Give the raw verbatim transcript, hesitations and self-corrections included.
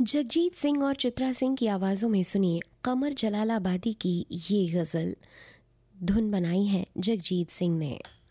जगजीत सिंह और चित्रा सिंह की आवाज़ों में सुनिए कमर जलालाबादी की ये गज़ल। धुन बनाई है जगजीत सिंह ने।